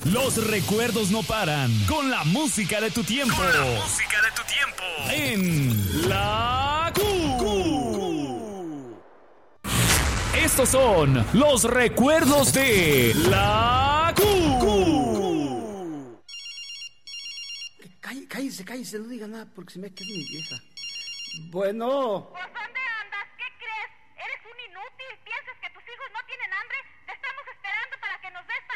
Los recuerdos no paran con la música de tu tiempo. En La Q. Estos son los recuerdos de La Q. Cállese, no diga nada porque se me queda mi vieja. Bueno.